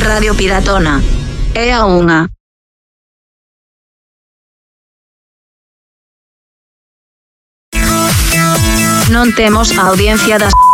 Radio Piratona. É a unha. Non temos a audiencia das